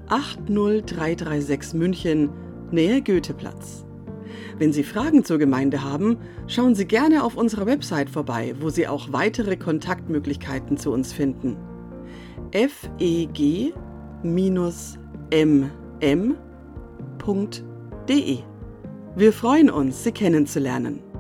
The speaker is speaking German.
80336 München, Nähe Goetheplatz. Wenn Sie Fragen zur Gemeinde haben, schauen Sie gerne auf unserer Website vorbei, wo Sie auch weitere Kontaktmöglichkeiten zu uns finden. feg-mm.de. Wir freuen uns, Sie kennenzulernen.